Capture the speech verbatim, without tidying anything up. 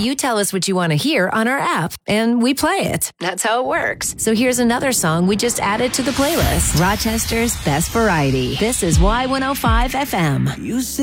You tell us what you want to hear on our app, and we play it. That's how it works. So here's another song we just added to the playlist. Rochester's Best Variety. This is Y one oh five F M. You say